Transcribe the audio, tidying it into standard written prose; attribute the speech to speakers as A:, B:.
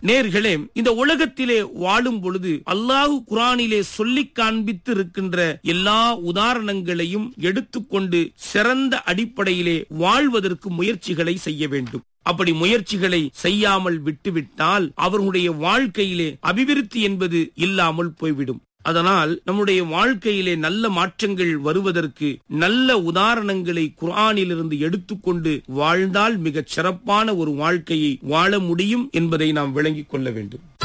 A: நேர்களே, இந்த உலகத்திலே வாழும் பொழுது அல்லாஹ் குர்ஆனிலே சொல்லிக் காண்பித்து இருக்கின்ற எல்லா உதாரணங்களையும் எடுத்துக்கொண்டு சிறந்த அடிப்படையிலே வாழ்வதற்கு முயற்சிகளை செய்ய வேண்டும். அப்படி முயற்சிகளை செய்யாமல் விட்டுவிட்டால் அவர்களுடைய வாழ்க்கையிலே அபிவிருத்தி என்பது இல்லாமல் போய்விடும். அதனால் நம்முடைய வாழ்க்கையிலே நல்ல மாற்றங்கள் வருவதற்கு நல்ல உதாரணங்களை குர்ஆனிலிருந்து எடுத்துக்கொண்டு வாழ்ந்தால் மிகச் சிறப்பான ஒரு வாழ்க்கையை வாழ முடியும் என்பதை நாம் விளங்கிக் கொள்ள வேண்டும்.